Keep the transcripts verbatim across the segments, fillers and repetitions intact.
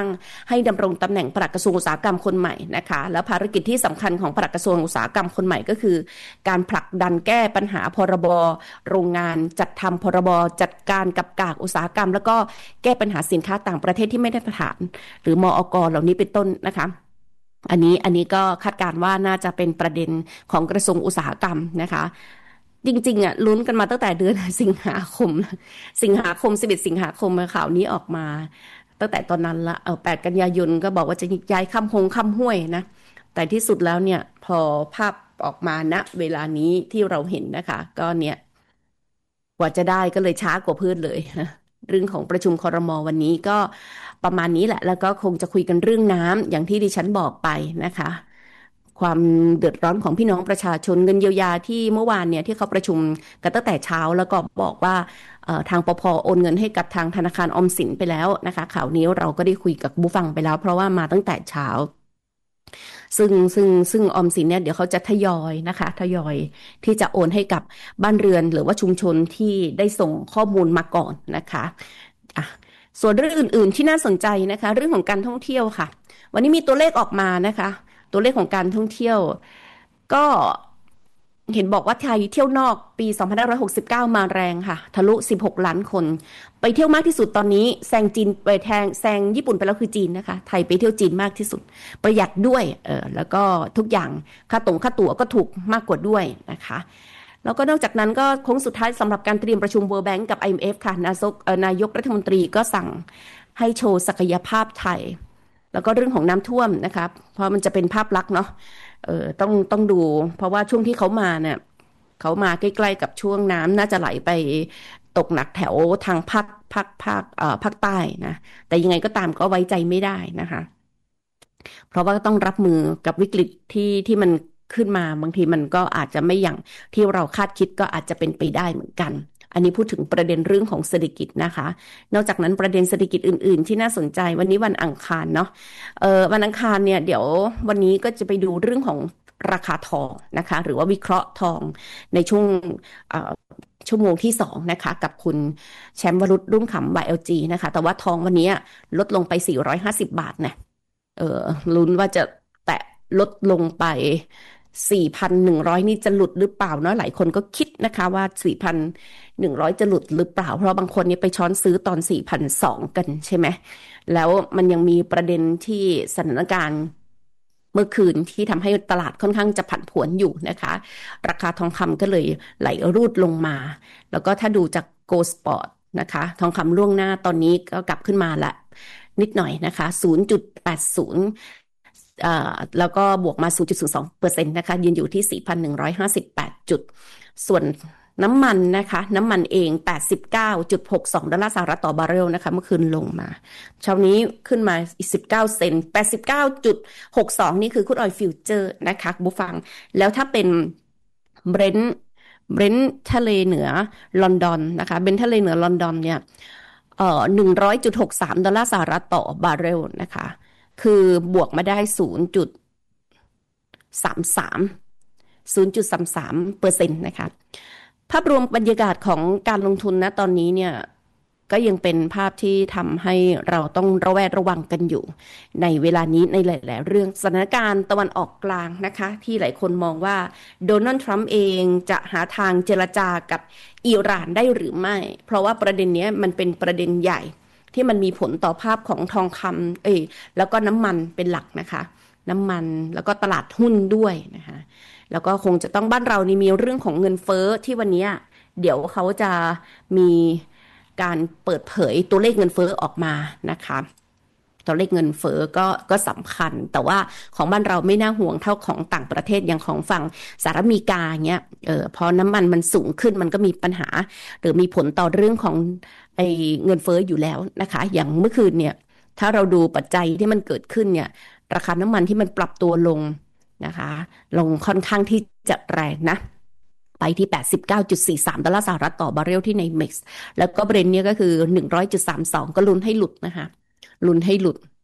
ตั้งให้ดำรงตำแหน่งปลัดกระทรวงอุตสาหกรรมคนใหม่นะคะแล้วภารกิจที่สำคัญของปลัดกระทรวงอุตสาหกรรมคนใหม่ก็คือการผลักดันแก้ปัญหาพรบโรงงานจัดทำพรบจัดการกับกากอุตสาหกรรมแล้วก็แก้ปัญหาสินค้าต่างประเทศที่ไม่ได้มาตรฐานหรือมอก.เหล่านี้เป็นต้นนะคะอันนี้อันนี้ก็คาดการณ์ว่าน่าจะเป็นประเด็นของกระทรวงอุตสาหกรรมนะคะจริงๆอ่ะลุ้นกันมาตั้งแต่เดือนสิงหาคมสิงหาคมสิบเอ็ดสิงหาคมข่าวนี้ออกมาตั้งแต่ตอนนั้นละเออแปดกันยายนก็บอกว่าจะย้ายคำหงคำห้วยนะแต่ที่สุดแล้วเนี่ยพอภาพออกมาณเวลานี้ที่เราเห็นนะคะก็เนี่ยกว่าจะได้ก็เลยช้ากว่าเพื่อนเลยนะเรื่องของประชุมครม.วันนี้ก็ประมาณนี้แหละแล้วก็คงจะคุยกันเรื่องน้ำอย่างที่ดิฉันบอกไปนะคะความเดือดร้อนของพี่น้องประชาชนเงินเยียวยาที่เมื่อวานเนี่ยที่เขาประชุมกันตั้งแต่เช้าแล้วก็บอกว่าทางปภ.โอนเงินให้กับทางธนาคารออมสินไปแล้วนะคะข่าวนี้เราก็ได้คุยกับผู้ฟังไปแล้วเพราะว่ามาตั้งแต่เช้าซึ่งซึ่งซึ่งออมสินเนี่ยเดี๋ยวเขาจะทยอยนะคะทยอยที่จะโอนให้กับบ้านเรือนหรือว่าชุมชนที่ได้ส่งข้อมูลมาก่อนนะคะอ่ะส่วนเรื่องอื่นๆที่น่าสนใจนะคะเรื่องของการท่องเที่ยวค่ะวันนี้มีตัวเลขออกมานะคะตัวเลขของการท่องเที่ยวก็เห็นบอกว่าไทยเที่ยวนอกปีสองพันห้าร้อยหกสิบเก้ามาแรงค่ะทะลุสิบหกล้านคนไปเที่ยวมากที่สุดตอนนี้แซงจีนไปแทงแซงญี่ปุ่นไปแล้วคือจีนนะคะไทยไปเที่ยวจีนมากที่สุดประหยัดด้วยเออแล้วก็ทุกอย่างค่าตรงค่าตั๋วก็ถูกมากกว่าด้วยนะคะแล้วก็นอกจากนั้นก็โค้งสุดท้ายสำหรับการเตรียมประชุม World Bank กับ ไอ เอ็ม เอฟ ค่ะนายกนายกรัฐมนตรีก็สั่งให้โชว์ศักยภาพไทยแล้วก็เรื่องของน้ำท่วมนะคะเพราะมันจะเป็นภาพลักษณ์เนาะเออต้องต้องดูเพราะว่าช่วงที่เขามาเนี่ยเขามาใกล้ๆกับช่วงน้ำน่าจะไหลไปตกหนักแถวทางภาคภาคภาคเอ่อภาคใต้นะแต่ยังไงก็ตามก็ไว้ใจไม่ได้นะคะเพราะว่าต้องรับมือกับวิกฤตที่ที่มันขึ้นมาบางทีมันก็อาจจะไม่อย่างที่เราคาดคิดก็อาจจะเป็นไปได้เหมือนกันอันนี้พูดถึงประเด็นเรื่องของเศรษฐกิจนะคะนอกจากนั้นประเด็นเศรษฐกิจอื่นๆที่น่าสนใจวันนี้วันอังคารเนาะเอ่อวันอังคารเนี่ยเดี๋ยววันนี้ก็จะไปดูเรื่องของราคาทองนะคะหรือว่าวิเคราะห์ทองในช่วงเอ่อชั่วโมงที่สองนะคะกับคุณแชมป์วรุษรุ่งขำ วาย แอล จี นะคะแต่ว่าทองวันนี้ลดลงไปสี่ร้อยห้าสิบบาทนะเออลุ้นว่าจะแตะลดลงไป สี่พันหนึ่งร้อย นี่จะหลุดหรือเปล่าเนาะหลายคนก็คิดนะคะว่า สี่พันหนึ่งร้อย จะหลุดหรือเปล่าเพราะบางคนนี่ไปช้อนซื้อตอน สี่พันสองร้อย กันใช่ไหมแล้วมันยังมีประเด็นที่สถานการณ์เมื่อคืนที่ทำให้ตลาดค่อนข้างจะผันผวนอยู่นะคะราคาทองคำก็เลยไหลรูดลงมาแล้วก็ถ้าดูจาก Gold Spot นะคะทองคำล่วงหน้าตอนนี้ก็กลับขึ้นมาละนิดหน่อยนะคะ ศูนย์จุดแปดศูนย์อ่าแล้วก็บวกมา ศูนย์จุดศูนย์สองเปอร์เซ็นต์ นะคะยืนอยู่ที่ สี่พันหนึ่งร้อยห้าสิบแปด จุดส่วนน้ำมันนะคะน้ำมันเอง แปดสิบเก้าจุดหกสอง ดอลลาร์สหรัฐต่อบาร์เรลนะคะเมื่อคืนลงมาเช้านี้ขึ้นมาอีกสิบเก้าเซนต์ แปดสิบเก้าจุดหกสอง นี่คือครูดออยล์ฟิวเจอร์นะคะผู้ฟังแล้วถ้าเป็นเบรนท์เบรนท์ทะเลเหนือลอนดอนนะคะเบรนท์ทะเลเหนือลอนดอนเนี่ยเอ่อ หนึ่งร้อยจุดหกสาม ดอลลาร์สหรัฐต่อบาร์เรลนะคะคือบวกมาได้ ศูนย์จุดสามสาม ศูนย์จุดสามสาม เปอร์เซ็นต์ นะคะภาพรวมบรรยากาศของการลงทุนนะตอนนี้เนี่ยก็ยังเป็นภาพที่ทำให้เราต้องระแวดระวังกันอยู่ในเวลานี้ในหลายๆเรื่องสถานการณ์ตะวันออกกลางนะคะที่หลายคนมองว่าโดนัลด์ทรัมป์เองจะหาทางเจรจากับอิหร่านได้หรือไม่เพราะว่าประเด็นนี้มันเป็นประเด็นใหญ่ที่มันมีผลต่อภาพของทองคำเอ้ยแล้วก็น้ำมันเป็นหลักนะคะน้ำมันแล้วก็ตลาดหุ้นด้วยนะคะแล้วก็คงจะต้องบ้านเรานี่มีเรื่องของเงินเฟ้อที่วันนี้เดี๋ยวเขาจะมีการเปิดเผยตัวเลขเงินเฟ้อออกมานะคะตัวเลขเงินเฟ้อก็ก็สำคัญแต่ว่าของบ้านเราไม่น่าห่วงเท่าของต่างประเทศอย่างของฝั่งสหรัฐอเมริกาเงี้ยเออพอน้ำมันมันสูงขึ้นมันก็มีปัญหาหรือมีผลต่อเรื่องของไอ้เงินเฟ้ออยู่แล้วนะคะอย่างเมื่อคืนเนี่ยถ้าเราดูปัจจัยที่มันเกิดขึ้นเนี่ยราคาน้ำมันที่มันปรับตัวลงนะคะลงค่อนข้างที่จะแรงนะไปที่ แปดสิบเก้าจุดสี่สาม ดอลลาร์สหรัฐต่อบาร์เรลที่ในเม็กซ์แล้วก็เบรนท์เนี่ยก็คือ หนึ่งร้อยจุดสามสอง ก็ลุ้นให้หลุดนะคะลุ้นให้หลุดเพ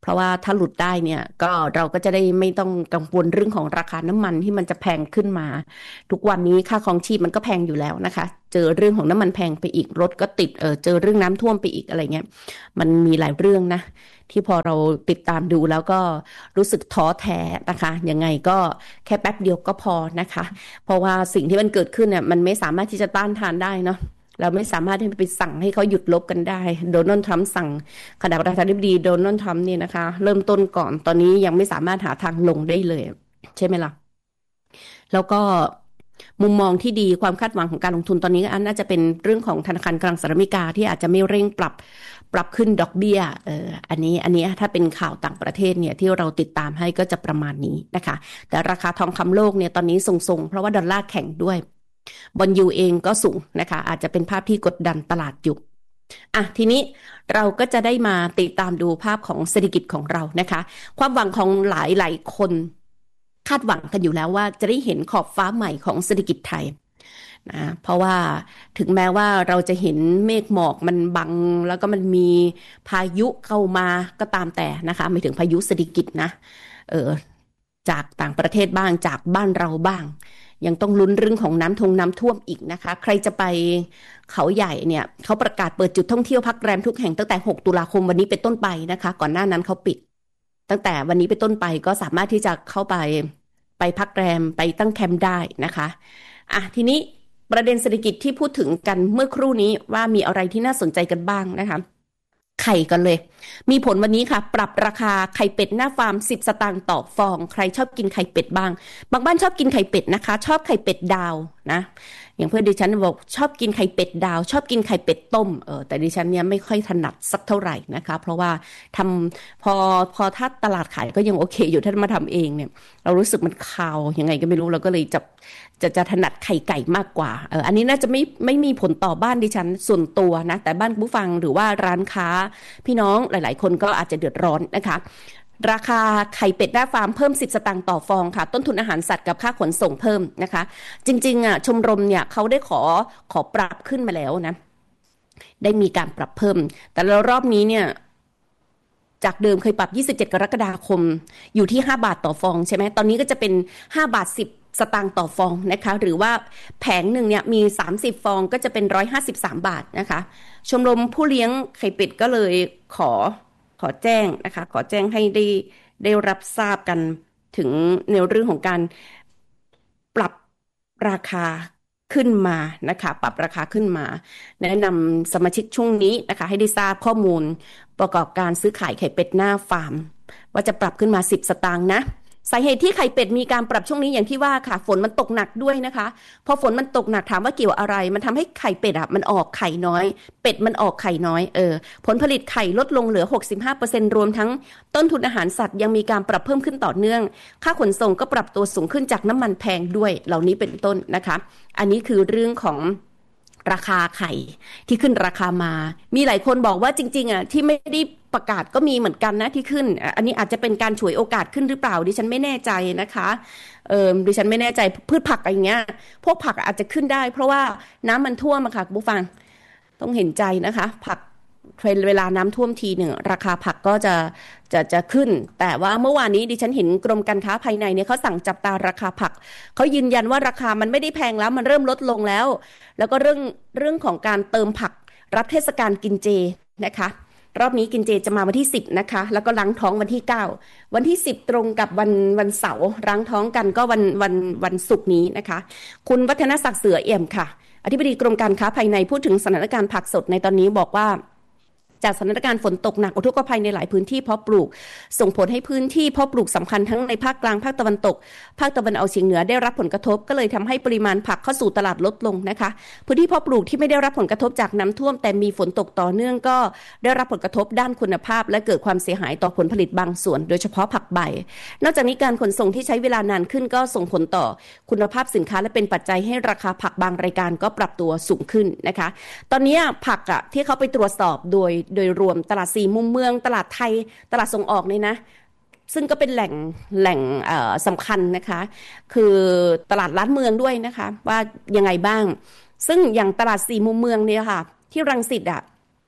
ราะว่าถ้าหลุดได้เนี่ยก็เราก็จะได้ไม่ต้องกังวลเรื่องของราคาน้ำมันที่มันจะแพงขึ้นมาทุกวันนี้ค่าครองชีพมันก็แพงอยู่แล้วนะคะเจอเรื่องของน้ำมันแพงไปอีกรถก็ติดเออเจอเรื่องน้ำท่วมไปอีกอะไรเงี้ยมันมีหลายเรื่องนะที่พอเราติดตามดูแล้วก็รู้สึกท้อแท้นะคะยังไงก็แค่แป๊บเดียวก็พอนะคะเพราะว่าสิ่งที่มันเกิดขึ้นเนี่ยมันไม่สามารถที่จะต้านทานได้เนาะเราไม่สามารถที่ไปสั่งให้เขาหยุดลบกันได้โดนัลด์ทรัมป์สั่งขณะประธานาธิบดีโดนัลด์ทรัมป์เนี่ยนะคะเริ่มต้นก่อนตอนนี้ยังไม่สามารถหาทางลงได้เลยใช่ไหมล่ะแล้วก็มุมมองที่ดีความคาดหวังของการลงทุนตอนนี้อันน่าจะเป็นเรื่องของธนาคารกลางสหรัฐอเมริกาที่อาจจะไม่เร่งปรับปรับขึ้นดอกเบี้ยเอออันนี้อันนี้ถ้าเป็นข่าวต่างประเทศเนี่ยที่เราติดตามให้ก็จะประมาณนี้นะคะแต่ราคาทองคำโลกเนี่ยตอนนี้ทรงๆเพราะว่าดอลลาร์แข็งด้วยบอนยูเองก็สูงนะคะอาจจะเป็นภาพที่กดดันตลาดอยู่อ่ะทีนี้เราก็จะได้มาติดตามดูภาพของเศรษฐกิจของเรานะคะความหวังของหลายหลายคนคาดหวังกันอยู่แล้วว่าจะได้เห็นขอบฟ้าใหม่ของเศรษฐกิจไทยนะเพราะว่าถึงแม้ว่าเราจะเห็นเมฆหมอกมันบังแล้วก็มันมีพายุเข้ามาก็ตามแต่นะคะไม่ถึงพายุเศรษฐกิจนะเออจากต่างประเทศบ้างจากบ้านเราบ้างยังต้องลุ้นเรื่องของน้ำทงน้ำท่วมอีกนะคะใครจะไปเขาใหญ่เนี่ยเขาประกาศเปิดจุดท่องเที่ยวพักแรมทุกแห่งตั้งแต่หกตุลาคมวันนี้เป็นต้นไปนะคะก่อนหน้านั้นเขาปิดตั้งแต่วันนี้เป็นต้นไปก็สามารถที่จะเข้าไปไปพักแรมไปตั้งแคมป์ได้นะคะอ่ะทีนี้ประเด็นเศรษฐกิจที่พูดถึงกันเมื่อครู่นี้ว่ามีอะไรที่น่าสนใจกันบ้างนะคะไข่กันเลยมีผลวันนี้ค่ะปรับราคาไข่เป็ดหน้าฟาร์มสิบสตางค์ต่อฟองใครชอบกินไข่เป็ดบ้างบางบ้านชอบกินไข่เป็ดนะคะชอบไข่เป็ดดาวนะอย่างเพื่อนดิฉันบอกชอบกินไข่เป็ดดาวชอบกินไข่เป็ดต้มเออแต่ดิฉันเนี่ยไม่ค่อยถนัดสักเท่าไหร่นะคะเพราะว่าทำพอพอถ้าตลาดขายก็ยังโอเคอยู่ถ้ามาทำเองเนี่ยเรารู้สึกมันคาวยังไงก็ไม่รู้เราก็เลยจะจะจะถนัดไข่ไก่มากกว่าเอออันนี้น่าจะไม่ไม่มีผลต่อบ้านดิฉันส่วนตัวนะแต่บ้านผู้ฟังหรือว่าร้านค้าพี่น้องหลายๆคนก็อาจจะเดือดร้อนนะคะราคาไข่เป็ดหน้าฟาร์มเพิ่มสิบสตางค์ต่อฟองค่ะต้นทุนอาหารสัตว์กับค่าขนส่งเพิ่มนะคะจริงๆอ่ะชมรมเนี่ยเขาได้ขอขอปรับขึ้นมาแล้วนะได้มีการปรับเพิ่มแต่แล้วรอบนี้เนี่ยจากเดิมเคยปรับยี่สิบเจ็ดกรกฎาคมอยู่ที่ห้าบาทต่อฟองใช่ไหมตอนนี้ก็จะเป็นห้าบาทสิบสตางค์ต่อฟองนะคะหรือว่าแผงหนึ่งเนี่ยมีสามสิบฟองก็จะเป็นหนึ่งร้อยห้าสิบสามบาทนะคะชมรมผู้เลี้ยงไข่เป็ดก็เลยขอขอแจ้งนะคะขอแจ้งให้ได้ได้รับทราบกันถึงในเรื่องของการปรับราคาขึ้นมานะคะปรับราคาขึ้นมาแนะนำสมาชิกช่วงนี้นะคะให้ได้ทราบข้อมูลประกอบการซื้อขายไข่เป็ดหน้าฟาร์มว่าจะปรับขึ้นมาสิบสตางค์นะสาเหตุที่ไข่เป็ดมีการปรับช่วงนี้อย่างที่ว่าค่ะฝนมันตกหนักด้วยนะคะพอฝนมันตกหนักถามว่าเกี่ยวอะไรมันทำให้ไข่เป็ดอ่ะมันออกไข่น้อยเป็ดมันออกไข่น้อยเออผลผลิตไข่ลดลงเหลือ หกสิบห้าเปอร์เซ็นต์ รวมทั้งต้นทุนอาหารสัตว์ยังมีการปรับเพิ่มขึ้นต่อเนื่องค่าขนส่งก็ปรับตัวสูงขึ้นจากน้ำมันแพงด้วยเหล่านี้เป็นต้นนะคะอันนี้คือเรื่องของราคาไข่ที่ขึ้นราคามามีหลายคนบอกว่าจริงๆอ่ะที่ไม่ได้ประกาศก็มีเหมือนกันนะที่ขึ้นอันนี้อาจจะเป็นการฉวยโอกาสขึ้นหรือเปล่าดิฉันไม่แน่ใจนะคะเออดิฉันไม่แน่ใจพืชผักอะไรอย่างเงี้ยพวกผักอาจจะขึ้นได้เพราะว่าน้ำมันท่วมอะค่ะผู้ฟังต้องเห็นใจนะคะผักเวลาน้ำท่วมทีหนึ่งราคาผักก็จะจะจะขึ้นแต่ว่าเมื่อวานนี้ดิฉันเห็นกรมการค้าภายในเนี่ยเขาสั่งจับตาราคาผักเขายืนยันว่าราคามันไม่ได้แพงแล้วมันเริ่มลดลงแล้วแล้วก็เรื่องเรื่องของการเติมผักรับเทศกาลกินเจนะคะรอบนี้กินเจจะมาวันที่สิบนะคะแล้วก็ล้างท้องวันที่เก้าวันที่สิบตรงกับวันวันเสาร์ล้างท้องกันก็วันวันวันศุกร์นี้นะคะคุณวัฒนศักดิ์เสือเอี่ยมค่ะอธิบดีกรมการค้าภายในพูดถึงสถานการณ์ผักสดในตอนนี้บอกว่าจากสถานการณ์ฝนตกหนักอุทกภัยในหลายพื้นที่เพาะปลูกส่งผลให้พื้นที่เพาะปลูกสำคัญทั้งในภาคกลางภาคตะวันตกภาคตะวันออกเฉียงเหนือได้รับผลกระทบก็เลยทำให้ปริมาณผักเข้าสู่ตลาดลดลงนะคะพื้นที่เพาะปลูกที่ไม่ได้รับผลกระทบจากน้ำท่วมแต่มีฝนตกต่อเนื่องก็ได้รับผลกระทบด้านคุณภาพและเกิดความเสียหายต่อผลผลิตบางส่วนโดยเฉพาะผักใบนอกจากนี้การขนส่งที่ใช้เวลานานขึ้นก็ส่งผลต่อคุณภาพสินค้าและเป็นปัจจัยให้ราคาผักบางรายการก็ปรับตัวสูงขึ้นนะคะตอนนี้ผักอ่ะที่เขาไปตรวจสอบโดยโดยรวมตลาดสี่มุมเมืองตลาดไทยตลาดส่งออกเนี่ยนะซึ่งก็เป็นแหล่งแหล่งสำคัญนะคะคือตลาดล้านเมืองด้วยนะคะว่ายังไงบ้างซึ่งอย่างตลาดสี่มุมเมืองเนี่ยค่ะที่รังสิตอ่ะ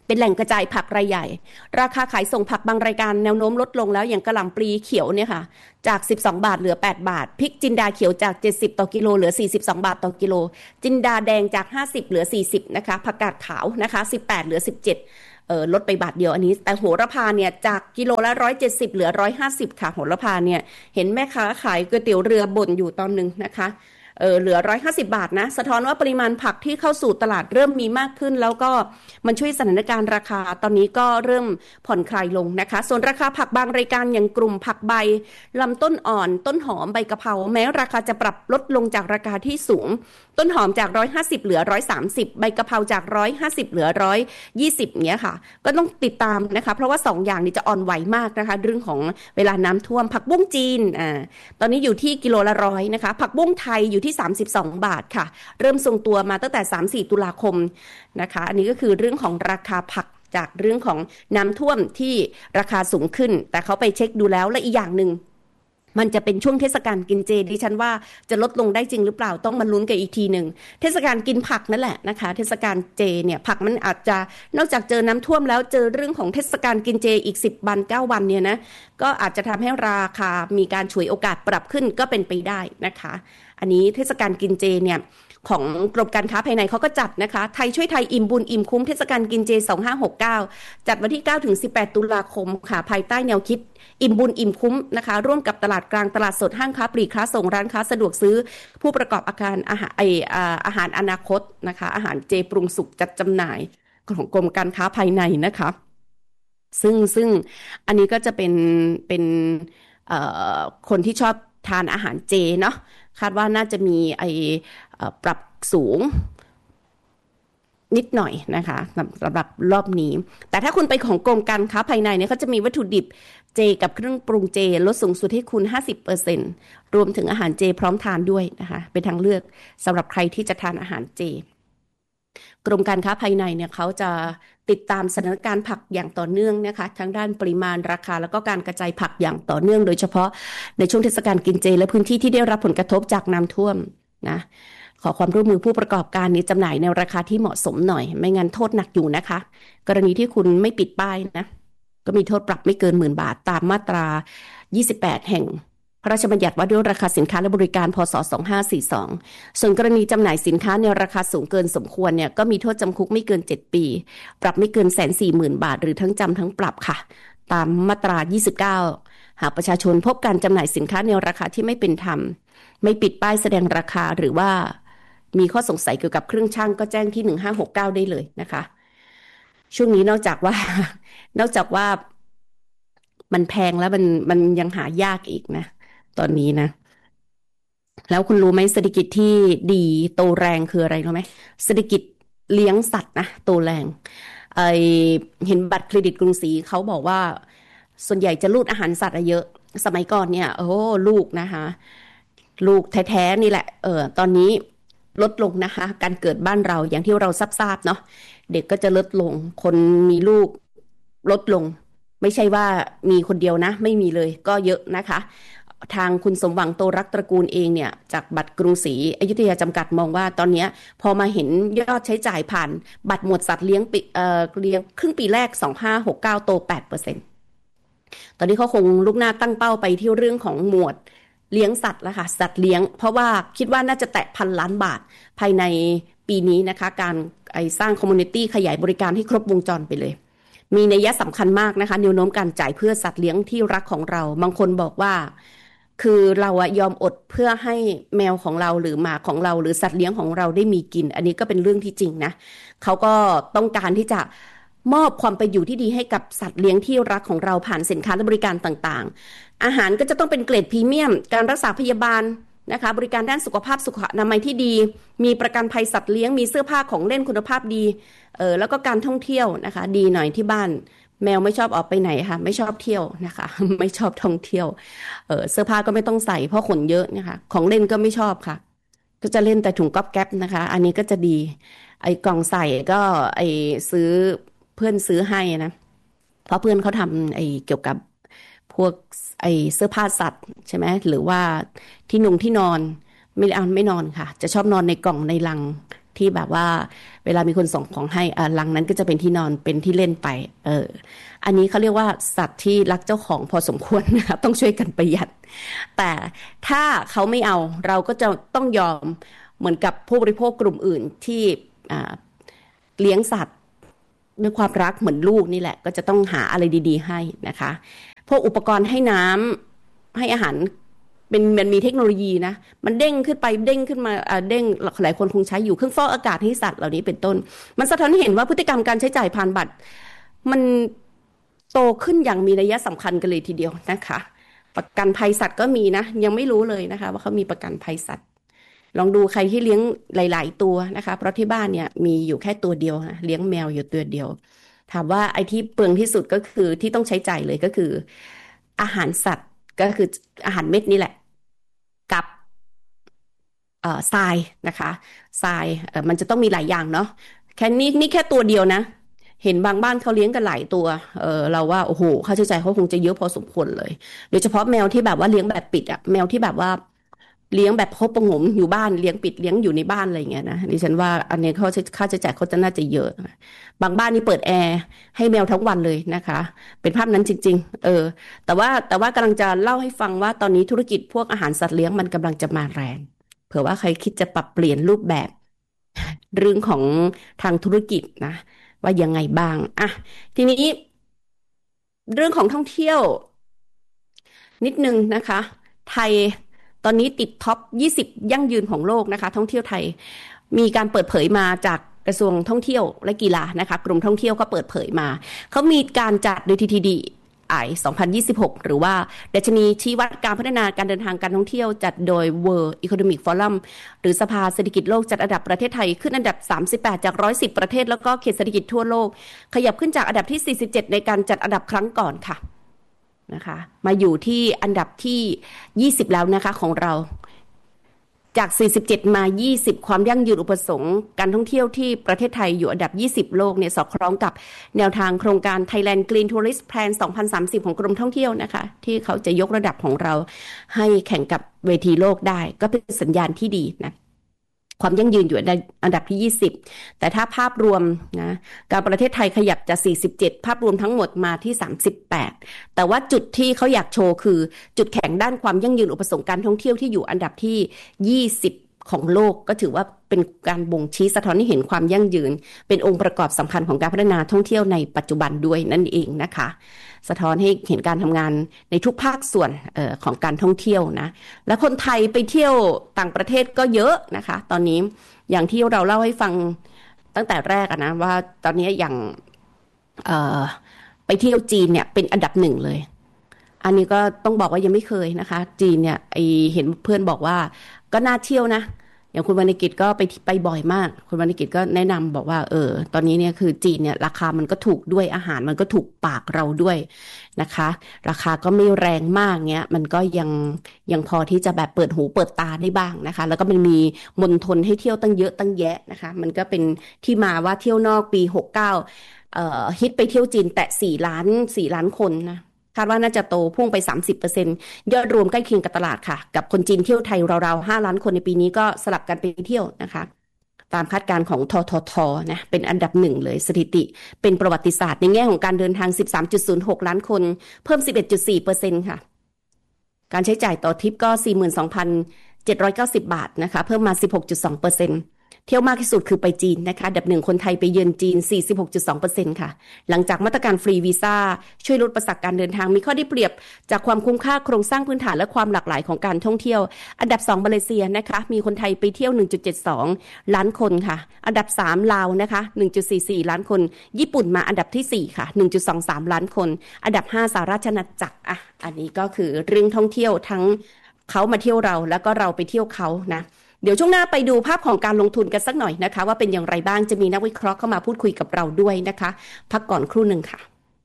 เป็นแหล่งกระจายผักรายใหญ่ราคาขายส่งผักบางรายการแนวโน้มลดลงแล้วอย่างกะหล่ำปลีเขียวเนี่ยค่ะจากสิบสองบาทเหลือแปดบาทพริกจินดาเขียวจากเจ็ดสิบต่อกิโลเหลือสี่สิบสองบาทต่อกิโลจินดาแดงจากห้าสิบเหลือสี่สิบนะคะผักกาดขาวนะคะสิบแปดเหลือสิบเจ็ดเออลดไปบาทเดียวอันนี้แต่โหระพาเนี่ยจากกิโลละหนึ่งร้อยเจ็ดสิบเหลือหนึ่งร้อยห้าสิบค่ะโหระพาเนี่ยเห็นแม่ค้าขายก๋วยเตี๋ยวเรือบ่นอยู่ตอนนึงนะคะเออเหลือหนึ่งร้อยห้าสิบบาทนะสะท้อนว่าปริมาณผักที่เข้าสู่ตลาดเริ่มมีมากขึ้นแล้วก็มันช่วยสถานการณ์ราคาตอนนี้ก็เริ่มผ่อนคลายลงนะคะส่วนราคาผักบางรายการอย่างกลุ่มผักใบลำต้นอ่อนต้นหอมใบกะเพราแม้ราคาจะปรับลดลงจากราคาที่สูงต้นหอมจากหนึ่งร้อยห้าสิบเหลือหนึ่งร้อยสามสิบใบกะเพราจากหนึ่งร้อยห้าสิบเหลือหนึ่งร้อยยี่สิบเงี้ยค่ะก็ต้องติดตามนะคะเพราะว่าสองอย่างนี้จะอ่อนไหวมากนะคะเรื่องของเวลาน้ำท่วมผักบุ้งจีนอ่าตอนนี้อยู่ที่กิโลละร้อยนะคะผักบุ้งไทยอยู่ที่สามสิบสองบาทค่ะเริ่มทรงตัวมาตั้งแต่ สามถึงสี่ ตุลาคมนะคะอันนี้ก็คือเรื่องของราคาผักจากเรื่องของน้ำท่วมที่ราคาสูงขึ้นแต่เขาไปเช็คดูแล้วและอีกอย่างหนึ่งมันจะเป็นช่วงเทศกาลกินเจดิฉันว่าจะลดลงได้จริงหรือเปล่าต้องมาลุ้นกันอีกทีหนึ่งเทศกาลกินผักนั่นแหละนะคะเทศกาลเจเนี่ยผักมันอาจจะนอกจากเจอน้ำท่วมแล้วเจอเรื่องของเทศกาลกินเจอีกสิบวันเก้าวันเนี่ยนะก็อาจจะทำให้ราคามีการฉวยโอกาสปรับขึ้นก็เป็นไปได้นะคะอันนี้เทศกาลกินเจเนี่ยของกรมการค้าภายในเขาก็จัดนะคะไทยช่วยไทยอิ่มบุญอิ่มคุ้มเทศกาลกินเจสองพันห้าร้อยหกสิบเก้าจัดวันที่เก้าถึงสิบแปดตุลาคมค่ะภายใต้แนวคิดอิ่มบุญอิ่มคุ้มนะคะร่วมกับตลาดกลางตลาดสดห้างค้าปลีกค้าส่งร้านค้าสะดวกซื้อผู้ประกอบอาการอาหารไออาหารอนาคตนะคะอาหารเจปรุงสุกจัดจำหน่ายของกรมการค้าภายในนะคะซึ่งซึ่งอันนี้ก็จะเป็นเป็นคนที่ชอบทานอาหารเจเนาะคาดว่าน่าจะมีไอปรับสูงนิดหน่อยนะคะสำหรับรอบนี้แต่ถ้าคุณไปของกรมการค้าภายในเนี่ยเขาจะมีวัตถุดิบเจกับเครื่องปรุงเจลดสูงสุดให้คุณ ห้าสิบเปอร์เซ็นต์ รวมถึงอาหารเจพร้อมทานด้วยนะคะเป็นทางเลือกสำหรับใครที่จะทานอาหารเจกรมการค้าภายในเนี่ยเขาจะติดตามสถานการณ์ผักอย่างต่อเนื่องนะคะทั้งด้านปริมาณราคาแล้วก็การกระจายผักอย่างต่อเนื่องโดยเฉพาะในช่วงเทศกาลกินเจและพื้นที่ที่ได้รับผลกระทบจากน้ำท่วมนะขอความร่วมมือผู้ประกอบการนี้จำหน่ายในราคาที่เหมาะสมหน่อยไม่งั้นโทษหนักอยู่นะคะกรณีที่คุณไม่ปิดป้ายนะก็มีโทษปรับไม่เกินหมื่นบาทตามมาตรายี่สิบแปดแห่งพระราชบัญญัติว่าด้วยราคาสินค้าและบริการพ.ศ. สองพันห้าร้อยสี่สิบสองส่วนกรณีจำหน่ายสินค้าในราคาสูงเกินสมควรเนี่ยก็มีโทษจำคุกไม่เกินเจ็ดปีปรับไม่เกิน หนึ่งแสนสี่หมื่น บาทหรือทั้งจำทั้งปรับค่ะตามมาตรายี่สิบเก้าหากประชาชนพบการจำหน่ายสินค้าในราคาที่ไม่เป็นธรรมไม่ปิดป้ายแสดงราคาหรือว่ามีข้อสงสัยเกี่ยวกับเครื่องชั่งก็แจ้งที่หนึ่งห้าหกเก้าได้เลยนะคะช่วงนี้นอกจากว่านอกจากว่ามันแพงแล้วมันมันยังหายากอีกนะตอนนี้นะแล้วคุณรู้ไหมเศรษฐกิจที่ดีโตแรงคืออะไรรู้ไหมเศรษฐกิจเลี้ยงสัตว์นะโตแรงไอเห็นบัตรเครดิตกรุงศรีเขาบอกว่าส่วนใหญ่จะรูดอาหารสัตว์เยอะสมัยก่อนเนี่ยโอ้ลูกนะคะลูกแท้ๆนี่แหละเออตอนนี้ลดลงนะคะการเกิดบ้านเราอย่างที่เราทราบๆเนาะเด็กก็จะลดลงคนมีลูกลดลงไม่ใช่ว่ามีคนเดียวนะไม่มีเลยก็เยอะนะคะทางคุณสมหวังโตรักตระกูลเองเนี่ยจากบัตรกรุงศรีอยุธยาจำกัดมองว่าตอนนี้พอมาเห็นยอดใช้จ่ายผ่านบัตรหมวดสัตว์เลี้ยงปีเอ่อเลี้ยงครึ่งปีแรกสองพันห้าร้อยหกสิบเก้าโต แปดเปอร์เซ็นต์ ตอนนี้เขาคงลุกหน้าตั้งเป้าไปที่เรื่องของหมวดเลี้ยงสัตว์แล้วค่ะสัตว์เลี้ยงเพราะว่าคิดว่าน่าจะแตะพันล้านบาทภายในปีนี้นะคะการไอสร้างคอมมูนิตี้ขยายบริการให้ครบวงจรไปเลยมีนัยสำคัญมากนะคะแนวโน้มการจ่ายเพื่อสัตว์เลี้ยงที่รักของเราบางคนบอกว่าคือเราอะยอมอดเพื่อให้แมวของเราหรือหมาของเราหรือสัตว์เลี้ยงของเราได้มีกินอันนี้ก็เป็นเรื่องที่จริงนะเขาก็ต้องการที่จะมอบความเป็นอยู่ที่ดีให้กับสัตว์เลี้ยงที่รักของเราผ่านสินค้าและบริการต่างๆอาหารก็จะต้องเป็นเกรดพรีเมียมการรักษาพยาบาลนะคะบริการด้านสุขภาพสุขอนามัยที่ดีมีประกันภัยสัตว์เลี้ยงมีเสื้อผ้าของเล่นคุณภาพดีเออแล้วก็การท่องเที่ยวนะคะดีหน่อยที่บ้านแมวไม่ชอบออกไปไหนค่ะไม่ชอบเที่ยวนะคะไม่ชอบท่องเที่ยวเออเสื้อผ้าก็ไม่ต้องใส่เพราะขนเยอะนะคะของเล่นก็ไม่ชอบค่ะก็จะเล่นแต่ถุงก๊อบแก๊บนะคะอันนี้ก็จะดีไอ้กล่องใส่ก็ไอ้ซื้อเพื่อนซื้อให้นะเพราะเพื่อนเขาทำไอ้เกี่ยวกับพวกไอ้เสื้อผ้าสัตว์ใช่ไหมหรือว่าที่นุ่งที่นอนไม่เอาไม่นอนค่ะจะชอบนอนในกล่องในลังที่แบบว่าเวลามีคนส่งของให้อ่าลังนั้นก็จะเป็นที่นอนเป็นที่เล่นไปเอออันนี้เขาเรียกว่าสัตว์ที่รักเจ้าของพอสมควรนะคะต้องช่วยกันประหยัดแต่ถ้าเขาไม่เอาเราก็จะต้องยอมเหมือนกับผู้บริโภคกลุ่มอื่นที่อ่าเลี้ยงสัตว์ด้วยความรักเหมือนลูกนี่แหละก็จะต้องหาอะไรดีๆให้นะคะพวกอุปกรณ์ให้น้ำให้อาหารเป็นมันมีเทคโนโลยีนะมันเด้งขึ้นไปเด้งขึ้นมาอ่าเด้งหลายคนคงใช้อยู่เครื่องฟอกอากาศให้สัตว์เหล่านี้เป็นต้นมันสะท้อนให้เห็นว่าพฤติกรรมการใช้จ่ายผ่านบัตรมันโตขึ้นอย่างมีนัยสำคัญกันเลยทีเดียวนะคะประกันภัยสัตว์ก็มีนะยังไม่รู้เลยนะคะว่าเขามีประกันภัยสัตว์ลองดูใครที่เลี้ยงหลายๆตัวนะคะเพราะที่บ้านเนี่ยมีอยู่แค่ตัวเดียวนะเลี้ยงแมวอยู่ตัวเดียวถามว่าไอ้ที่เปลืองที่สุดก็คือที่ต้องใช้จ่ายเลยก็คืออาหารสัตว์ก็คืออาหารเม็ดนี่แหละกับเอ่อทรายนะคะทรายเอ่อมันจะต้องมีหลายอย่างเนาะแค่นี้นี่แค่ตัวเดียวนะเห็นบางบ้านเขาเลี้ยงกันหลายตัวเออเราว่าโอ้โหค่าใช้จ่ายเขาคงจะเยอะพอสมควรเลยโดยเฉพาะแมวที่แบบว่าเลี้ยงแบบปิดอะแมวที่แบบว่าเลี้ยงแบบคบประหงมอยู่บ้านเลี้ยงปิดเลี้ยงอยู่ในบ้านอะไรอย่างเงี้ยนะดิฉันว่าอันนี้เขาค่าใช้จ่ายเขาจะน่าจะเยอะบางบ้านนี่เปิดแอร์ให้แมวทั้งวันเลยนะคะเป็นภาพนั้นจริงๆเออแต่ว่าแต่ว่ากำลังจะเล่าให้ฟังว่าตอนนี้ธุรกิจพวกอาหารสัตว์เลี้ยงมันกำลังจะมาแรงเผื่อว่าใครคิดจะปรับเปลี่ยนรูปแบบเรื่องของทางธุรกิจนะว่ายังไงบ้างอ่ะทีนี้เรื่องของท่องเที่ยวนิดนึงนะคะไทยตอนนี้ติดท็อปยี่สิบยั่งยืนของโลกนะคะท่องเที่ยวไทยมีการเปิดเผยมาจากกระทรวงท่องเที่ยวและกีฬานะคะกรมท่องเที่ยวก็เปิดเผยมาเขามีการจัดโดย ที ที ดี ไอ สองพันยี่สิบหกหรือว่าดัชนีชี้วัดการพัฒนาการเดินทางการท่องเที่ยวจัดโดย World Economic Forum หรือสภาเศรษฐกิจโลกจัดอันดับประเทศไทยขึ้นอันดับสามสิบแปดจากหนึ่งร้อยสิบประเทศแล้วก็เขตเศรษฐกิจทั่วโลกขยับขึ้นจากอันดับที่สี่สิบเจ็ดในการจัดอันดับครั้งก่อนค่ะนะคะมาอยู่ที่อันดับที่ยี่สิบแล้วนะคะของเราจากสี่สิบเจ็ดมายี่สิบความยั่งยืนอุปสงค์การท่องเที่ยวที่ประเทศไทยอยู่อันดับยี่สิบโลกเนี่ยสอดคล้องกับแนวทางโครงการ Thailand Green Tourist Plan สองพันสามสิบของกรมท่องเที่ยวนะคะที่เขาจะยกระดับของเราให้แข่งกับเวทีโลกได้ก็เป็นสัญญาณที่ดีนะความยั่งยืนอยู่ในอันดับที่ยี่สิบแต่ถ้าภาพรวมนะการประเทศไทยขยับจากสี่สิบเจ็ดภาพรวมทั้งหมดมาที่สามสิบแปดแต่ว่าจุดที่เขาอยากโชว์คือจุดแข็งด้านความยั่งยืนอุปสงค์การท่องเที่ยวที่อยู่อันดับที่ยี่สิบของโลกก็ถือว่าเป็นการบ่งชี้สะท้อนให้เห็นความยั่งยืนเป็นองค์ประกอบสำคัญของการพัฒนาท่องเที่ยวในปัจจุบันด้วยนั่นเองนะคะสะท้อนให้เห็นการทำงานในทุกภาคส่วนเอ่อของการท่องเที่ยวนะและคนไทยไปเที่ยวต่างประเทศก็เยอะนะคะตอนนี้อย่างที่เราเล่าให้ฟังตั้งแต่แรกอะนะว่าตอนนี้อย่างเอ่อไปเที่ยวจีนเนี่ยเป็นอันดับหนึ่งเลยอันนี้ก็ต้องบอกว่ายังไม่เคยนะคะจีนเนี่ยไอเห็นเพื่อนบอกว่าก็น่าเที่ยวนะอย่างคุณวรรณกิจก็ไปไปบ่อยมากคุณวรรณกิจก็แนะนำบอกว่าเออตอนนี้เนี่ยคือจีนเนี่ยราคามันก็ถูกด้วยอาหารมันก็ถูกปากเราด้วยนะคะราคาก็ไม่แรงมากเงี้ยมันก็ยังยังพอที่จะแบบเปิดหูเปิดตาได้บ้างนะคะแล้วก็มันมีมณฑลให้เที่ยวตั้งเยอะตั้งแยะนะคะมันก็เป็นที่มาว่าเที่ยวนอกปีหกเก้าเอ่อฮิตไปเที่ยวจีนแตะสี่ล้านสี่ล้านคนนะคาดว่าน่าจะโตพุ่งไป สามสิบเปอร์เซ็นต์ ยอดรวมใกล้เคียงกับตลาดค่ะกับคนจีนเที่ยวไทยราวๆห้าล้านคนในปีนี้ก็สลับกันไปเที่ยวนะคะตามคาดการณ์ของทททนะเป็นอันดับหนึ่งเลยสถิติเป็นประวัติศาสตร์ในแง่ของการเดินทาง สิบสามจุดศูนย์หกล้านคนเพิ่ม สิบเอ็ดจุดสี่เปอร์เซ็นต์ ค่ะการใช้จ่ายต่อทริปก็ สี่หมื่นสองพันเจ็ดร้อยเก้าสิบ บาทนะคะเพิ่มมา สิบหกจุดสองเปอร์เซ็นต์เที่ยวมากที่สุดคือไปจีนนะคะอันดับหนึ่งคนไทยไปเยือนจีน สี่สิบหกจุดสองเปอร์เซ็นต์ ค่ะหลังจากมาตรการฟรีวีซ่าช่วยลดอุปสรรคการเดินทางมีข้อได้เปรียบจากความคุ้มค่าโครงสร้างพื้นฐานและความหลากหลายของการท่องเที่ยวอันดับสองมาเลเซียนะคะมีคนไทยไปเที่ยว หนึ่งจุดเจ็ดสอง ล้านคนค่ะอันดับสามลาวนะคะ หนึ่งจุดสี่สี่ ล้านคนญี่ปุ่นมาอันดับที่สี่ค่ะ หนึ่งจุดสองสาม ล้านคนอันดับห้าสหราชอาณาจักรอ่ะอันนี้ก็คือเรื่องท่องเที่ยวทั้งเขามาเที่ยวเราแล้วก็เราไปเที่ยวเขานะเดี๋ยวช่วงหน้าไปดูภาพของการลงทุนกันสักหน่อยนะคะว่าเป็นอย่างไรบ้างจะมีนักวิเคราะห์เข้ามาพูดคุยกับเราด้วยนะคะพักก่อนครู่หนึ่งค่ะ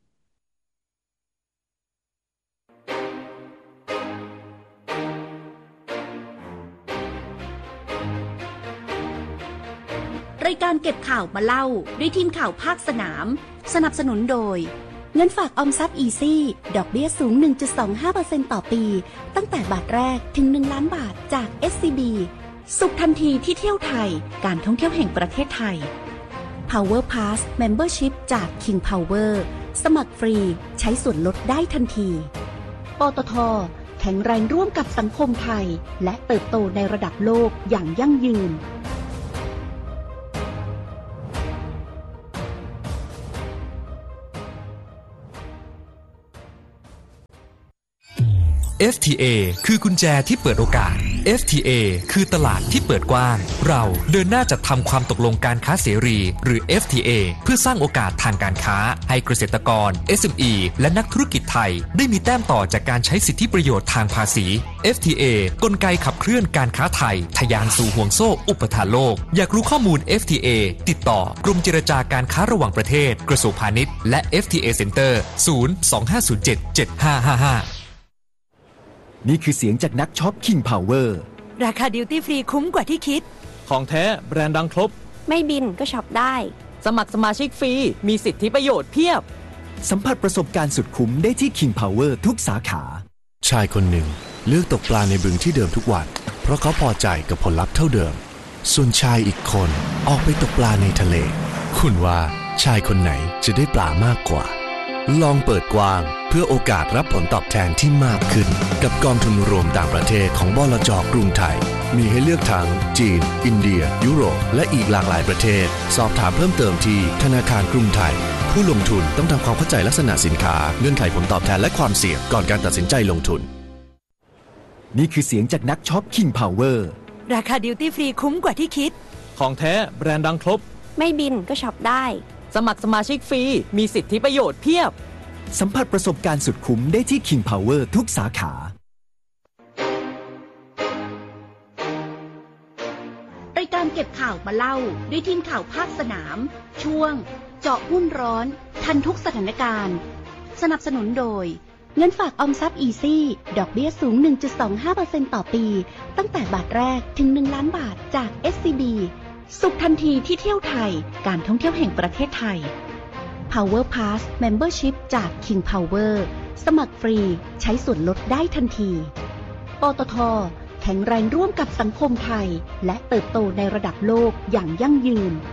รายการเก็บข่าวมาเล่าด้วยทีมข่าวภาคสนามสนับสนุนโดยเงินฝากออมทรัพย์อีซี่ดอกเบี้ยสูง หนึ่งจุดสองห้าเปอร์เซ็นต์ ต่อปีตั้งแต่บาทแรกถึงหนึ่งล้านบาทจาก เอส ซี บีสุขทันทีที่เที่ยวไทยการท่องเที่ยวแห่งประเทศไทย Power Pass Membership จาก King Power สมัครฟรีใช้ส่วนลดได้ทันทีปตท.แข็งแรงร่วมกับสังคมไทยและเติบโตในระดับโลกอย่างยั่งยืนเอฟ ที เอ คือกุญแจที่เปิดโอกาส เอฟ ที เอ คือตลาดที่เปิดกว้างเราเดินหน้าจัดทำความตกลงการค้าเสรีหรือ เอฟ ที เอ เพื่อสร้างโอกาสทางการค้าให้เกษตรกร เอส เอ็ม อี และนักธุรกิจไทยได้มีแต้มต่อจากการใช้สิทธิประโยชน์ทางภาษี เอฟ ที เอ กลไกขับเคลื่อนการค้าไทยทะยานสู่ห่วงโซ่อุปทานโลกอยากรู้ข้อมูล เอฟ ที เอ ติดต่อกรมเจรจาการค้าระหว่างประเทศกระทรวงพาณิชย์และ เอฟ ที เอ Center ศูนย์ สอง ห้า ศูนย์ เจ็ด เจ็ด ห้า ห้า ห้านี่คือเสียงจากนักช็อป King Power ราคาดิวตี้ฟรีคุ้มกว่าที่คิดของแท้แบรนด์ดังครบไม่บินก็ช็อปได้สมัครสมาชิกฟรีมีสิทธิประโยชน์เพียบสัมผัสประสบการณ์สุดคุ้มได้ที่ King Power ทุกสาขาชายคนหนึ่งเลือกตกปลาในบึงที่เดิมทุกวันเพราะเขาพอใจกับผลลัพธ์เท่าเดิมส่วนชายอีกคนออกไปตกปลาในทะเลคุณว่าชายคนไหนจะได้ปลามากกว่าลองเปิดกว้างเพื่อโอกาสรับผลตอบแทนที่มากขึ้นกับกองทุนรวมต่างประเทศของบลจ.กรุงไทยมีให้เลือกทั้งจีนอินเดียยุโรปและอีกหลากหลายประเทศสอบถามเพิ่มเติมที่ธนาคารกรุงไทยผู้ลงทุนต้องทำความเข้าใจลักษณะสินค้าเงื่อนไขผลตอบแทนและความเสี่ยงก่อนการตัดสินใจลงทุนนี่คือเสียงจากนักช็อป King Power ราคาดิวตี้ฟรีคุ้มกว่าที่คิดของแท้แบรนด์ดังครบไม่บินก็ช็อปได้สมัครสมาชิกฟรีมีสิทธิประโยชน์เพียบสัมผัสประสบการณ์สุดคุ้มได้ที่ King Power ทุกสาขารายการเก็บข่าวมาเล่าด้วยทีมข่าวภาคสนามช่วงเจาะหุ้นร้อนทันทุกสถานการณ์สนับสนุนโดยเงินฝากออมทรัพย์อีซี่ดอกเบี้ยสูง หนึ่งจุดสองห้าเปอร์เซ็นต์ ต่อปีตั้งแต่บาทแรกถึงหนึ่งล้านบาทจาก เอส ซี บี สุขทันทีที่เที่ยวไทยการท่องเที่ยวแห่งประเทศไทย Power Pass Membership จาก King Power สมัครฟรีใช้ส่วนลดได้ทันทีปตท.แข็งแรงร่วมกับสังคมไทยและเติบโตในระดับโลกอย่างยั่งยืน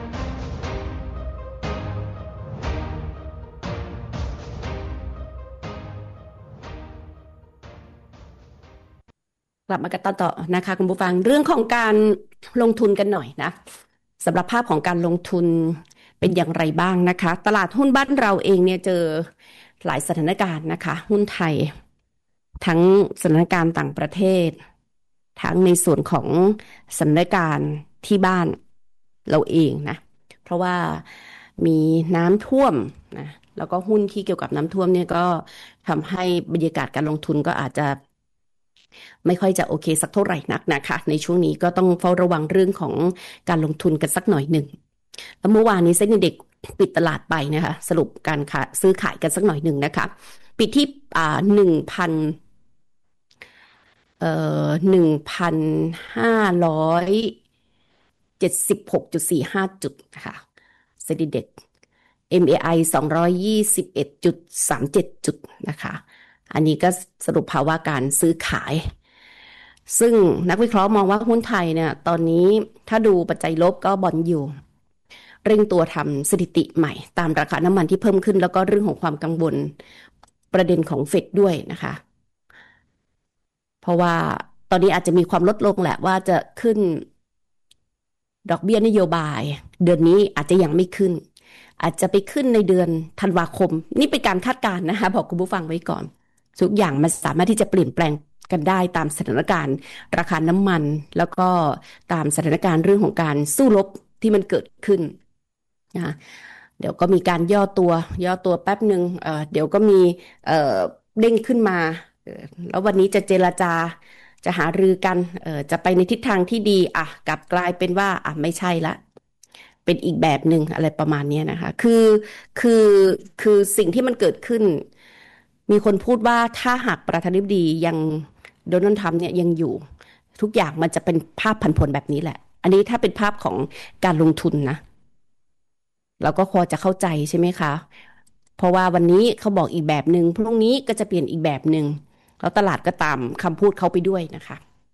กลับมากันต่อนะคะคุณผู้ฟังเรื่องของการลงทุนกันหน่อยนะสำหรับภาพของการลงทุนเป็นอย่างไรบ้างนะคะตลาดหุ้นบ้านเราเองเนี่ยเจอหลายสถานการณ์นะคะหุ้นไทยทั้งสถานการณ์ต่างประเทศทั้งในส่วนของสถานการณ์ที่บ้านเราเองนะเพราะว่ามีน้ำท่วมนะแล้วก็หุ้นที่เกี่ยวกับน้ำท่วมเนี่ยก็ทำให้บรรยากาศการลงทุนก็อาจจะไม่ค่อยจะโอเคสักเท่าไหร่นักนะคะในช่วงนี้ก็ต้องเฝ้าระวังเรื่องของการลงทุนกันสักหน่อยหนึ่งแล้วเมื่อวานนี้เซ็นดีเด็กปิดตลาดไปนะคะสรุปการขายซื้อขายกันสักหน่อยหนึ่งนะคะปิดที่อ่าหนึ่งพันเอ่อหนึ่งพันห้าร้อยเจ็ดสิบหกจุดสี่ห้าจุดนะคะเซ็นดีเด็ก เอ็ม เอ ไอ สองร้อยยี่สิบเอ็ดจุดสามเจ็ดจุดนะคะอันนี้ก็สรุปภาวะการซื้อขายซึ่งนักวิเคราะห์มองว่าหุ้นไทยเนี่ยตอนนี้ถ้าดูปัจจัยลบก็บอนด์ยิลด์เร่งตัวทำสถิติใหม่ตามราคาน้ำมันที่เพิ่มขึ้นแล้วก็เรื่องของความกังวลประเด็นของเฟดด้วยนะคะเพราะว่าตอนนี้อาจจะมีความลดลงแหละว่าจะขึ้นดอกเบี้ยนโยบายเดือนนี้อาจจะยังไม่ขึ้นอาจจะไปขึ้นในเดือนธันวาคมนี่เป็นการคาดการณ์นะคะบอกคุณผู้ฟังไว้ก่อนทุกอย่างมันสามารถที่จะเปลี่ยนแปลงกันได้ตามสถานการณ์ราคาน้ำมันแล้วก็ตามสถานการณ์เรื่องของการสู้รบที่มันเกิดขึ้นนะเดี๋ยวก็มีการย่อตัวย่อตัวแป๊บหนึ่งเอ่อเดี๋ยวก็มีเอ่อเด้งขึ้นมาแล้ววันนี้จะเจรจาจะหารือกันเอ่อจะไปในทิศทางที่ดีอ่ะกลับกลายเป็นว่าอ่ะไม่ใช่ละเป็นอีกแบบหนึ่งอะไรประมาณนี้นะคะคือคือคือสิ่งที่มันเกิดขึ้นมีคนพูดว่าถ้าหากประธานาธิบดียังโดนัลด์ทรัมป์เนี่ยยังอยู่ทุกอย่างมันจะเป็นภาพผันผวนแบบนี้แหละอันนี้ถ้าเป็นภาพของการลงทุนนะเราก็พอจะเข้าใจใช่ไหมคะเพราะว่าวันนี้เขาบอกอีกแบบหนึ่งพรุ่งนี้ก็จะเปลี่ยนอีกแบบหนึ่งแล้วตลาดก็ตามคำพูดเขาไปด้วยนะคะ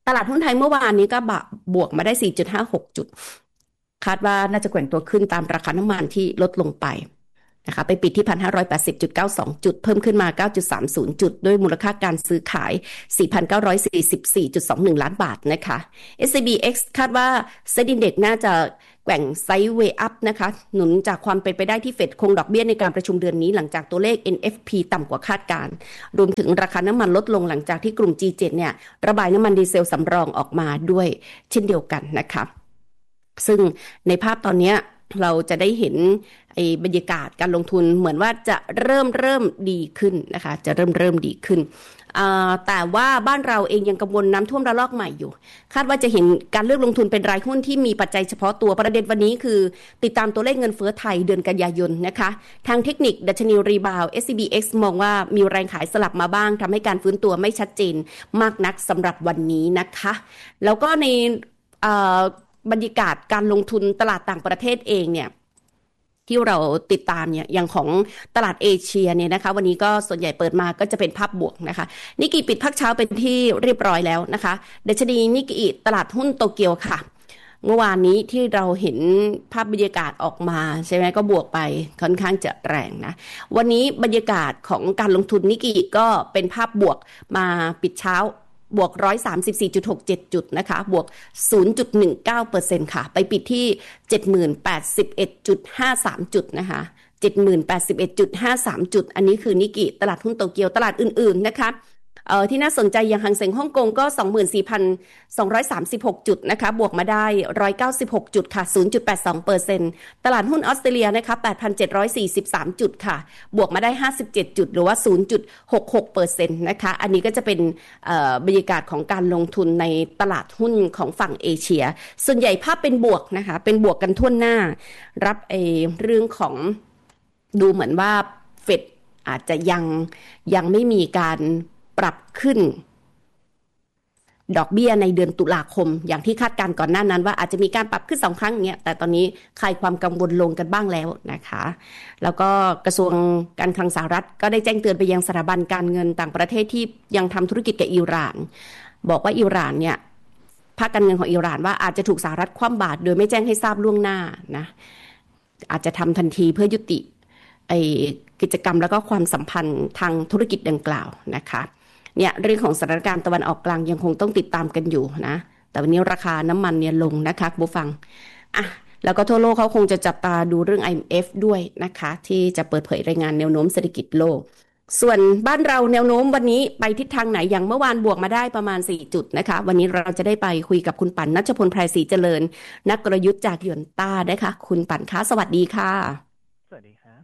ตลาดหุ้นไทยเมื่อวานนี้ก็บวกมาได้ สี่จุดห้าหก จุดคาดว่าน่าจะแกว่งตัวขึ้นตามราคาน้ำมันที่ลดลงไปนะคะไปปิดที่ หนึ่งพันห้าร้อยแปดสิบจุดเก้าสอง จุดเพิ่มขึ้นมา เก้าจุดสามศูนย์ จุดด้วยมูลค่าการซื้อขาย สี่พันเก้าร้อยสี่สิบสี่จุดสองหนึ่ง ล้านบาทนะคะ เอส ซี บี เอ็กซ์ คาดว่าเซ็ตอินเด็กซ์น่าจะแกว่งไซด์เวย์อัพนะคะหนุนจากความเป็นไปได้ที่เฟดคงดอกเบี้ยในการประชุมเดือนนี้หลังจากตัวเลข เอ็น เอฟ พี ต่ำกว่าคาดการณ์รวมถึงราคาน้ำมันลดลงหลังจากที่กลุ่ม จี เจ็ด เนี่ยระบายน้ำมันดีเซลสำรองออกมาด้วยเช่นเดียวกันนะคะซึ่งในภาพตอนนี้เราจะได้เห็นไอ้บรรยากาศการลงทุนเหมือนว่าจะเริ่มเริ่มดีขึ้นนะคะจะเริ่มเริ่มดีขึ้นแต่ว่าบ้านเราเองยังกังวลน้ำท่วมระลอกใหม่อยู่คาดว่าจะเห็นการเลือกลงทุนเป็นรายหุ้นที่มีปัจจัยเฉพาะตัวประเด็นวันนี้คือติดตามตัวเลขเงินเฟ้อไทยเดือนกันยายนนะคะทางเทคนิคดัชนีรีบาว เอส ซี บี เอ็กซ์ มองว่ามีแรงขายสลับมาบ้างทำให้การฟื้นตัวไม่ชัดเจนมากนักสำหรับวันนี้นะคะแล้วก็ในบรรยากาศการลงทุนตลาดต่างประเทศเองเนี่ยที่เราติดตามเนี่ยอย่างของตลาดเอเชียเนี่ยนะคะวันนี้ก็ส่วนใหญ่เปิดมาก็จะเป็นภาพบวกนะคะนิกเกิปิดภาคเช้าเป็นที่เรียบร้อยแล้วนะคะดัชนีนิกเกิตลาดหุ้นโตเกียวค่ะเมื่อวานนี้ที่เราเห็นภาพบรรยากาศออกมาใช่ไหมก็บวกไปค่อนข้างจะแรงนะวันนี้บรรยากาศของการลงทุนนิกเกิก็เป็นภาพบวกมาปิดเช้าบวก หนึ่งร้อยสามสิบสี่จุดหกเจ็ด จุดนะคะบวก ศูนย์จุดหนึ่งเก้าเปอร์เซ็นต์ ค่ะไปปิดที่ เจ็ดหมื่นแปดสิบเอ็ดจุดห้าสาม จุดนะคะ เจ็ดหมื่นแปดสิบเอ็ดจุดห้าสาม จุดอันนี้คือนิกเกิตลาดหุ้นโตเกียวตลาดอื่นๆนะคะเอ่อที่น่าสนใจอย่างหังเส็งฮ่องกงก็ สองหมื่นสี่พันสองร้อยสามสิบหก จุดนะคะบวกมาได้หนึ่งร้อยเก้าสิบหกจุดค่ะ ศูนย์จุดแปดสองเปอร์เซ็นต์ ตลาดหุ้นออสเตรเลียนะคะ แปดพันเจ็ดร้อยสี่สิบสาม จุดค่ะบวกมาได้ห้าสิบเจ็ดจุดหรือว่า ศูนย์จุดหกหกเปอร์เซ็นต์ นะคะอันนี้ก็จะเป็นเอ่อบรรยากาศของการลงทุนในตลาดหุ้นของฝั่งเอเชียส่วนใหญ่ภาพเป็นบวกนะคะเป็นบวกกันทั่วหน้ารับไอ้เรื่องของดูเหมือนว่าเฟดอาจจะยังยังไม่มีการปรับขึ้นดอกเบี้ยในเดือนตุลาคมอย่างที่คาดการณ์ก่อนหน้านั้นว่าอาจจะมีการปรับขึ้นสองครั้งเนี่ยแต่ตอนนี้คลายความกังวลลงกันบ้างแล้วนะคะแล้วก็กระทรวงการคลังสหรัฐก็ได้แจ้งเตือนไปยังสถาบันการเงินต่างประเทศที่ยังทำธุรกิจกับอิหร่านบอกว่าอิหร่านเนี่ยภาคการเงินของอิหร่านว่าอาจจะถูกสหรัฐคว่ำบาตรโดยไม่แจ้งให้ทราบล่วงหน้านะอาจจะทำทันทีเพื่อยุติไอกิจกรรมแล้วก็ความสัมพันธ์ทางธุรกิจดังกล่าวนะคะเนี่ยเรื่องของสถานการณ์ตะวันออกกลางยังคงต้องติดตามกันอยู่นะแต่วันนี้ราคาน้ำมันเนี่ยลงนะคะผู้ฟังอ่ะแล้วก็ทั่วโลกเขาคงจะจับตาดูเรื่อง ไอ เอ็ม เอฟ ด้วยนะคะที่จะเปิดเผยรายงานแนวโน้มเศรษฐกิจโลกส่วนบ้านเราแนวโน้มวันนี้ไปทิศทางไหนอย่างเมื่อวานบวกมาได้ประมาณสี่จุดนะคะวันนี้เราจะได้ไปคุยกับคุณปั่นณัชพลไพรศรีเจริญนักกลยุทธ์จากหยวนต้านะคะคุณปั่นคะสวัสดีค่ะสวัสดีครับ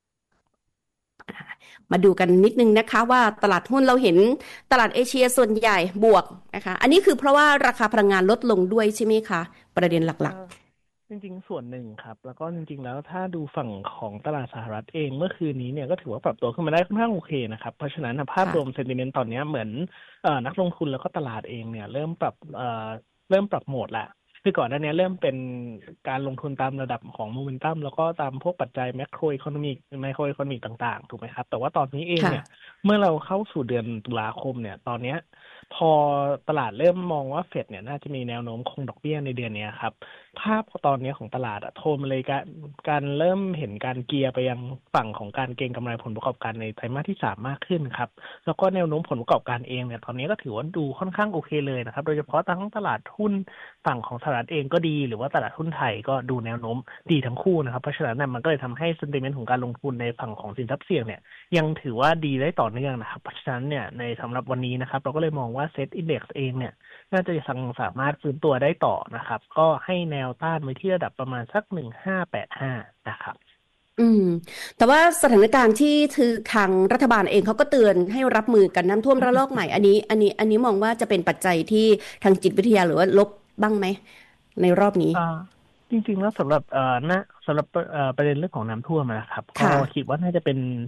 มาดูกันนิดนึงนะคะว่าตลาดหุ้นเราเห็นตลาดเอเชียส่วนใหญ่บวกนะคะอันนี้คือเพราะว่าราคาพลังงานลดลงด้วยใช่ไหมคะประเด็นหลักๆจริงๆส่วนหนึ่งครับแล้วก็จริงๆแล้วถ้าดูฝั่งของตลาดสหรัฐเองเมื่อคืนนี้เนี่ยก็ถือว่าปรับตัวขึ้นมาได้ค่อนข้างโอเคนะครับเพราะฉะนั้นภาพรวมเซนติเมนต์ตอนนี้เหมือนเอ่อนักลงทุนแล้วก็ตลาดเองเนี่ยเริ่มปรับเอ่อเริ่มปรับโหมดละคือก่อนหน้านี้เริ่มเป็นการลงทุนตามระดับของโมเมนตัมแล้วก็ตามพวกปัจจัยแมคโครอีโคโนมิกไมโครอีโคโนมิกต่างๆถูกไหมครับแต่ว่าตอนนี้เองเนี่ยเมื่อเราเข้าสู่เดือนตุลาคมเนี่ยตอนนี้พอตลาดเริ่มมองว่าเฟดเนี่ยน่าจะมีแนวโน้มคงดอกเบี้ยในเดือนนี้ครับภาพตอนนี้ของตลาดอะโทนมาเลยการการเริ่มเห็นการเกียร์ไปยังฝั่งของการเก็งกำไรผลประกอบการในไตรมาสที่สามมากขึ้นครับแล้วก็แนวโน้มผลประกอบการเองเนี่ยตอนนี้ก็ถือว่าดูค่อนข้างโอเคเลยนะครับโดยเฉพาะทั้งตลาดหุ้นฝั่งของสหรัฐเองก็ดีหรือว่าตลาดหุ้นไทยก็ดูแนวโน้มดีทั้งคู่นะครับเพราะฉะนั้นมันก็เลยทำให้เซนติเมนต์ของการลงทุนในฝั่งของสินทรัพย์เสี่ยงเนี่ยยังถือว่าดีได้ต่อเนื่องนะครับเพราะฉะนั้นเนี่ยในสำหรับวันนี้นะครับเราก็เลยมองว่าเซ็ตอินเด็กซ์เองเนี่ยน่าจะยังสามารถฟื้นตัวได้ต่อนะครับก็ให้แนวต้านไว้ที่ระดับประมาณสักหนึ่งพันห้าร้อยแปดสิบห้านะครับอืมแต่ว่าสถานการณ์ที่คือทางรัฐบาลเองเขาก็เตือนให้รับมือกันน้ำท่วมระลอกใหม่อันนี้อันนี้อันนี้มองว่าจะเป็นปัจจัยที่ทางจิตวิทยาหรือว่าลบบ้างไหมในรอบนี้จริงๆแล้วสำหรับเอ่อณสำหรับเอ่อประเด็นเรื่องของน้ำท่วมนะครับก็คิดว่าน่าจะเป็น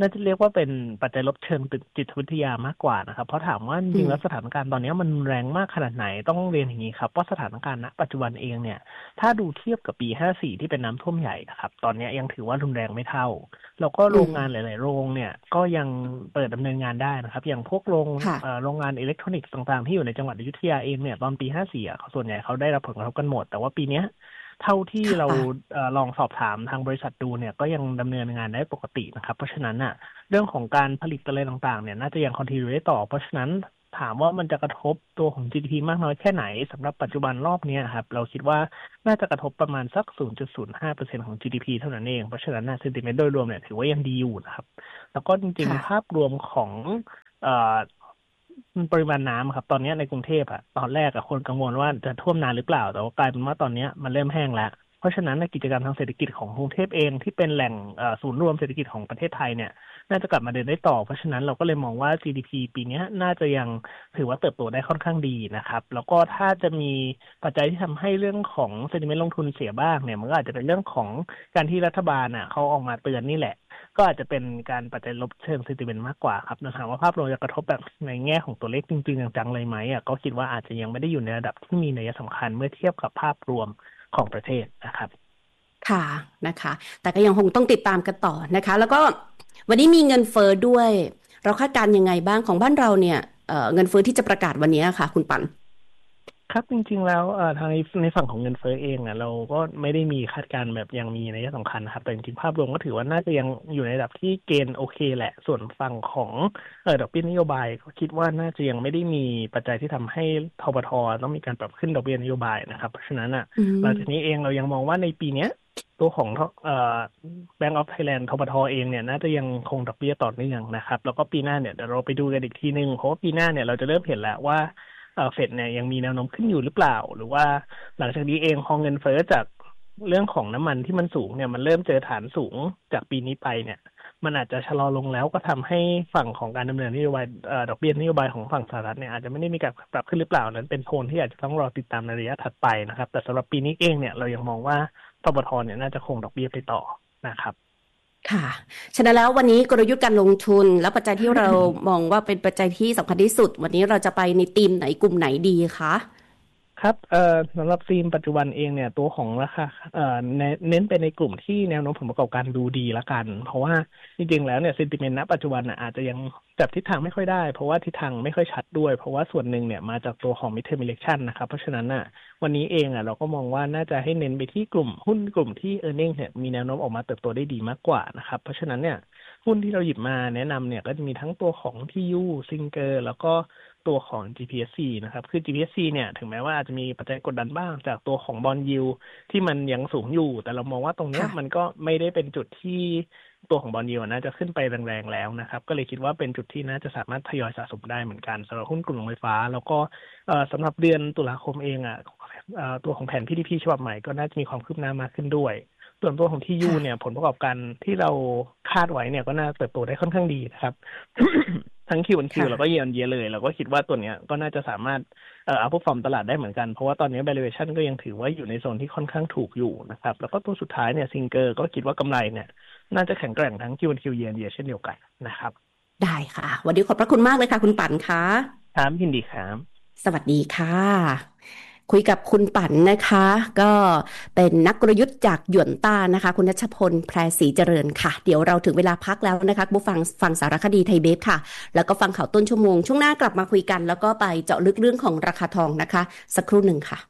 น่าจะเรียกว่าเป็นปัจจัยลบเชิงจิตวิทยามากกว่านะครับเพราะถามว่าจริงๆแล้วสถานการณ์ตอนนี้มันแรงมากขนาดไหนต้องเรียนอย่างนี้ครับว่าสถานการณ์ณปัจจุบันเองเนี่ยถ้าดูเทียบกับปีห้าสี่ที่เป็นน้ำท่วมใหญ่นะครับตอนนี้ยังถือว่ารุนแรงไม่เท่าแล้วก็โรงงานหลายๆโรงเนี่ยก็ยังเปิดดำเนินงานได้นะครับอย่างพวกโรงโรงงานอิเล็กทรอนิกส์ต่างๆที่อยู่ในจังหวัดอยุธยาเองเนี่ยตอนปีห้าสี่อ่ะส่วนใหญ่เขาได้รับผลกระทบกันหมดแต่ว่าปีนี้เท่าที่เราเอ่อลองสอบถามทางบริษัทดูเนี่ยก็ยังดำเนินงานได้ปกตินะครับเพราะฉะนั้นน่ะเรื่องของการผลิตอะไรต่างๆเนี่ยน่าจะยังคอนทินิวได้ต่อเพราะฉะนั้นถามว่ามันจะกระทบตัวของ จี ดี พี มากน้อยแค่ไหนสำหรับปัจจุบันรอบนี้ครับเราคิดว่าน่าจะกระทบประมาณสัก ศูนย์จุดศูนย์ห้าเปอร์เซ็นต์ ของ จี ดี พี เท่านั้นเองเพราะฉะนั้นน่ะเซนติเมนต์โดยรวมเนี่ยถือว่ายังดีอยู่นะครับแล้วก็จริงๆภาพรวมของเอ่อปริมาณน้ำครับตอนนี้ในกรุงเทพอะตอนแรกอะคนกังวลว่าจะท่วมนานหรือเปล่าแต่ว่ากลายเป็นว่าตอนนี้มันเริ่มแห้งแล้วเพราะฉะนั้นกิจกรรมทางเศรษฐกิจของกรุงเทพเองที่เป็นแหล่งศูนย์รวมเศรษฐกิจของประเทศไทยเนี่ยน่าจะกลับมาเดินได้ต่อเพราะฉะนั้นเราก็เลยมองว่า จี ดี พี ปีนี้น่าจะยังถือว่าเติบโตได้ค่อนข้างดีนะครับแล้วก็ถ้าจะมีปัจจัยที่ทำให้เรื่องของเซนติเมนต์ลงทุนเสียบ้างเนี่ยมันก็อาจจะเป็นเรื่องของการที่รัฐบาลอ่ะเขาออกมาเตือนนี่แหละก็อาจจะเป็นการปัจจัยลบเชิงเซนติเมนต์มากกว่าครับถามว่าภาพรวมจะกระทบแบบในแง่ของตัวเลขจริงๆจังๆเลยไหมอ่ะก็คิดว่าอาจจะยังไม่ได้อยู่ในระดับที่มีนัยสำคัญเมื่อเทียบกับภาพรวมของประเทศนะครับค่ะนะคะแต่ก็ยังคงต้องติดตามกันต่อนะคะแล้วก็วันนี้มีเงินเฟ้อด้วยเราคาดการณ์ยังไงบ้างของบ้านเราเนี่ย เอ่อ เงินเฟ้อที่จะประกาศวันนี้ค่ะคุณปันครับจริงๆแล้วทางในฝั่งของเงินเฟ้อเองอ่ะเราก็ไม่ได้มีคาดการณ์แบบยังมีนัยสำคัญนะครับแต่จริงๆภาพรวมก็ถือว่าน่าจะยังอยู่ในระดับที่เกณฑ์โอเคแหละส่วนฝั่งของเอ่อดอกเบี้ยนโยบายก็คิดว่าน่าจะยังไม่ได้มีปัจจัยที่ทำให้ธปท.ต้องมีการปรับขึ้นดอกเบี้ยนโยบายนะครับเพราะฉะนั้นอ่ะหลังจากนี้เองเรายังมองว่าในปีนี้ตัวของเอ่อ Bank of Thailand ธปท.เองเนี่ยน่าจะยังคงดอกเบี้ยต่อเนื่องนะครับแล้วก็ปีหน้าเนี่ยเดี๋ยวเราไปดูกันอีกทีนึงเพราะว่าปีหน้าเนี่ยเราจะเริ่มเห็นแล้วว่าเฟดเนี่ยยังมีแนวโน้มขึ้นอยู่หรือเปล่าหรือว่าหลังจากนี้เองพอเงินเฟ้อจากเรื่องของน้ำมันที่มันสูงเนี่ยมันเริ่มเจอฐานสูงจากปีนี้ไปเนี่ยมันอาจจะชะลอลงแล้วก็ทำให้ฝั่งของการดำเนินนโยบายดอกเบี้ยนโยบายของฝั่งสหรัฐเนี่ยอาจจะไม่ได้มีการปรับขึ้นหรือเปล่านั้นเป็นโทนที่อาจจะต้องรอติดตามในระยะถัดไปนะครับแต่สำหรับปีนี้เองเนี่ยเรายังมองว่าธปท.เนี่ยน่าจะคงดอกเบี้ยไปต่อนะครับค่ะฉะนั้นแล้ววันนี้กลยุทธ์การลงทุนและปัจจัยที่เรา มองว่าเป็นปัจจัยที่สำคัญที่สุดวันนี้เราจะไปในธีมไหนกลุ่มไหนดีคะครับเอ่อสำหรับธีมปัจจุบันเองเนี่ยตัวของราคาเอ่อเน้นไปในกลุ่มที่แนวโน้มผลประกอบการดูดีละกันเพราะว่าจริงๆแล้วเนี่ยเซนติเมนต์ณปัจจุบันอาจจะยังจับทิศทางไม่ค่อยได้เพราะว่าทิศทางไม่ค่อยชัดด้วยเพราะว่าส่วนหนึ่งเนี่ยมาจากตัวของ midterm election นะครับเพราะฉะนั้นน่ะวันนี้เองอ่ะเราก็มองว่าน่าจะให้เน้นไปที่กลุ่มหุ้นกลุ่มที่ earning เนี่ยมีแนวโน้มออกมาเติบโตได้ดีมากกว่านะครับเพราะฉะนั้นเนี่ยหุ้นที่เราหยิบมาแนะนำเนี่ยก็จะมีทั้งตัวของ ที ยู Singer แล้วก็ตัวของ จี พี เอส ซี นะครับคือ จี พี เอส ซี เนี่ยถึงแม้ว่าอาจจะมีปัจจัยกดดันบ้างจากตัวของบอนด์ยิลด์ที่มันยังสูงอยู่แต่เรามองว่าตรงนี้มันก็ไม่ได้เป็นจุดที่ตัวของบอนด์ยิลด์น่าจะขึ้นไปแรงๆแล้วนะครับก็เลยคิดว่าเป็นจุดที่น่าจะสามารถทยอยสะสมได้เหมือนกันสำหรับหุ้นกลุ่มโรงไฟฟ้าแล้วก็สำหรับเดือนตุลาคมเองอ่ะตัวของแผน พี ดี พี ฉบับใหม่ก็น่าจะมีความคืบหน้ามากขึ้นด้วยส่วนตัวของ ที ยู เนี่ยผลประกอบการที่เราคาดไว้เนี่ยก็น่าเติบโตได้ค่อนข้างดีนะครับ ทั้ง คิว ออน คิว แล้วก็ Year on Year เลยเราก็คิดว่าตัวเนี้ยก็น่าจะสามารถเอ่อ outperform ตลาดได้เหมือนกันเพราะว่าตอนนี้ valuation ก็ยังถือว่าอยู่ในโซนที่ค่อนข้างถูกอยู่นะครับแล้วก็ตัวสุดท้ายเนี่ย Singer ก็คิดว่ากำไรเนี่ยน่าจะแข็งแกร่งทั้ง คิว ออน คิว Year on Year เช่นเดียวกันนะครับได้ค่ะวันนี้ขอบพระคุณมากเลยค่ะคุณปั่นค่ะครับยินดีครับสวัสดีค่ะคุยกับคุณปั่นนะคะก็เป็นนักกลยุทธ์จากหยวนต้านะคะคุณณัชพลแพรศรีเจริญค่ะเดี๋ยวเราถึงเวลาพักแล้วนะคะผู้ฟังฟังสารคดีไทยเบฟค่ะแล้วก็ฟังข่าวต้นชั่วโมงช่วงหน้ากลับมาคุยกันแล้วก็ไปเจาะลึกเรื่องของราคาทองนะคะสักครู่หนึ่งค่ะ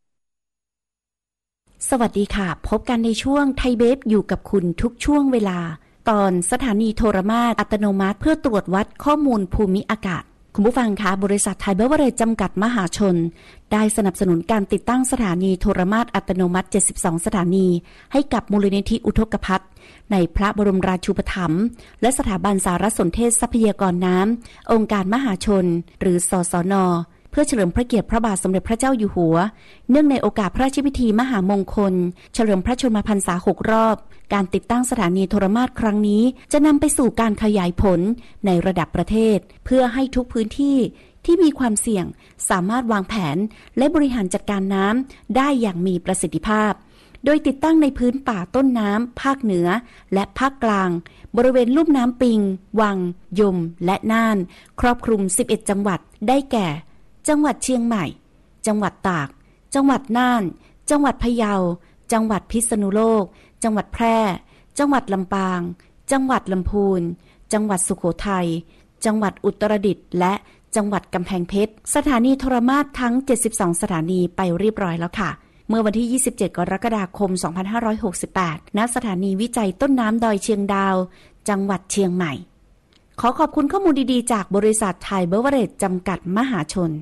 สวัสดีค่ะพบกันในช่วงไทยเบฟอยู่กับคุณทุกช่วงเวลาตอนสถานีโทรมาตรอัตโนมัติเพื่อตรวจวัดข้อมูลภูมิอากาศคุณผู้ฟังคะบริษัทไทยเบเวอเรจจำกัดมหาชนได้สนับสนุนการติดตั้งสถานีโทรมาตรอัตโนมัติเจ็ดสิบสองสถานีให้กับมูลนิธิอุทกภัทรในพระบรมราชูปถัมภ์และสถาบันสารสนเทศทรัพยากรน้ำองค์การมหาชนหรือสสน.เพื่อเฉลิมพระเกียรติพระบาทสมเด็จพระเจ้าอยู่หัวเนื่องในโอกาสพระราชพิธีมหามงคลเฉลิมพระชนมพรรษาหกรอบการติดตั้งสถานีโทรมาตรครั้งนี้จะนำไปสู่การขยายผลในระดับประเทศเพื่อให้ทุกพื้นที่ที่มีความเสี่ยงสามารถวางแผนและบริหารจัดการน้ำได้อย่างมีประสิทธิภาพโดยติดตั้งในพื้นป่าต้นน้ำภาคเหนือและภาคกลางบริเวณลุ่มน้ำปิงวังยมและน่านครอบคลุมสิบเอ็ดจังหวัดได้แก่จังหวัดเชียงใหม่จังหวัดตากจังหวัดน่านจังหวัดพะเยาจังหวัดพิษณุโลกจังหวัดแพร่จังหวัดลำปางจังหวัดลำพูนจังหวัดสุโขทัยจังหวัดอุตรดิตถ์และจังหวัดกำแพงเพชรสถานีโทรมาตรทั้งเจ็ดสิบสองสถานีไปเรียบร้อยแล้วค่ะเมื่อวันที่ยี่สิบเจ็ดกรกฎาคมสองพันห้าร้อยหกสิบแปดณสถานีวิจัยต้นน้ำดอยเชียงดาวจังหวัดเชียงใหม่ขอขอบคุณข้อมูลดีๆจากบริษัทไทยเบเวอเรจจำกัดมหาชน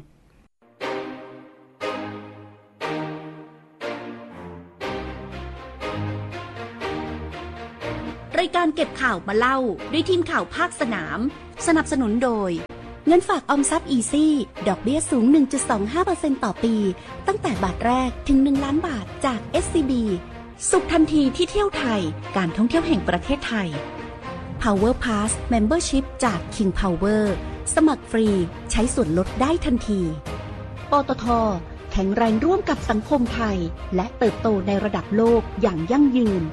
รายการเก็บข่าวมาเล่าด้วยทีมข่าวภาคสนามสนับสนุนโดยเงินฝากออมทรัพย์อีซี่ดอกเบี้ยสูง หนึ่งจุดสองห้าเปอร์เซ็นต์ ต่อปีตั้งแต่บาทแรกถึงหนึ่งล้านบาทจาก เอส ซี บี สุขทันทีที่เที่ยวไทยการท่องเที่ยวแห่งประเทศไทย Power Pass Membership จาก King Power สมัครฟรีใช้ส่วนลดได้ทันทีปตท.แข็งแรงร่วมกับสังคมไทยและเติบโตในระดับโลกอย่างยั่งยืน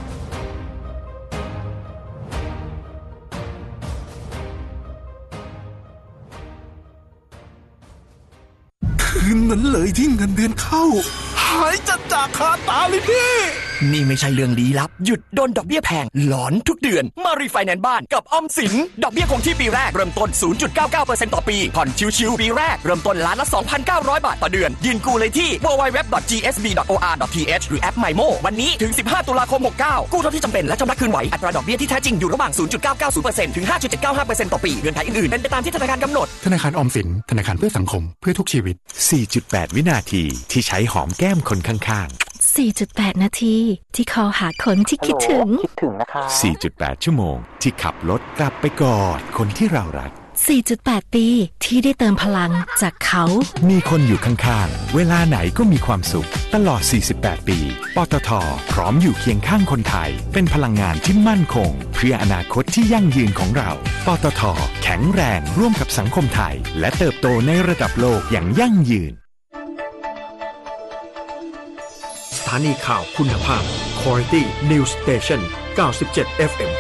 คืนนั้นเลยที่เงินเดือนเข้าหายจัดจากคาตาเลยพี่นี่ไม่ใช่เรื่องลี้ลับหยุดโดนดอกเบี้ยแพงหลอนทุกเดือนมารีไฟแนนซ์บ้านกับออมสินดอกเบี้ยคงที่ปีแรกเริ่มต้น ศูนย์จุดเก้าเก้าเปอร์เซ็นต์ ต่อปีผ่อนชิวๆปีแรกเริ่มต้นล้านละ สองพันเก้าร้อย บาทต่อเดือนยืนกู้เลยที่ ดับเบิลยู ดับเบิลยู ดับเบิลยู ดอท จี เอส บี ดอท โอ อาร์ ดอท ที เอช หรือแอป MyMo วันนี้ถึงสิบห้าตุลาคมหกเก้ากู้เท่าที่จำเป็นและชำระคืนไหวอัตราดอกเบี้ยที่แท้จริงอยู่ระหว่าง ศูนย์จุดเก้าเก้าศูนย์เปอร์เซ็นต์ ถึง ห้าจุดเจ็ดเก้าห้าเปอร์เซ็นต์ ต่อปีเงื่อนไขอื่นๆเป็นไปตามที่ธนาคารกำหนดธนาคารออมสินธนาคารเพื่อสังคมเพื่อทุกชีวิตสี่จุดแปด วินาทีที่ใช้หอมแก้มคนข้างๆ สี่จุดแปด นาทีที่คอหาคนที่คิดถึงคิดถึงนะคะสี่จุดแปด ชั่วโมงที่ขับรถกลับไปกอดคนที่เรารักสี่จุดแปด ปีที่ได้เติมพลังจากเขามีคนอยู่ข้างๆเวลาไหนก็มีความสุขตลอดสี่สิบแปดปีปตท.พร้อมอยู่เคียงข้างคนไทยเป็นพลังงานที่มั่นคงเพื่ออนาคตที่ยั่งยืนของเราปตท.แข็งแรงร่วมกับสังคมไทยและเติบโตในระดับโลกอย่างยั่งยืนสถานีข่าวคุณภาพ Quality News Station เก้าสิบเจ็ด เอฟ เอ็ม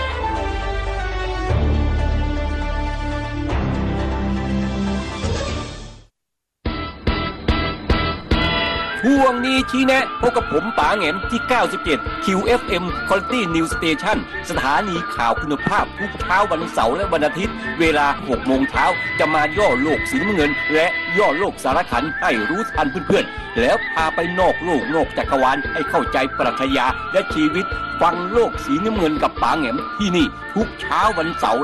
ช่วงนี้ชี้แนะพบกับผมป๋าแหงมที่เก้าสิบเจ็ด คิว เอฟ เอ็ม Quality News Station สถานีข่าวคุณภาพทุกเช้าวันเสาร์และวันอาทิตย์เวลา หกโมงเช้าจะมาย่อโลกสีน้ำเงินและย่อโลกสารคันให้รู้ทันเพื่อนๆแล้วพาไปนอกโลกนอกจักรวาลให้เข้าใจปรัชญาและชีวิตฟังโลกสีน้ำเงินกับป๋าแหงมที่นี่ทุกเช้าวันเสาร์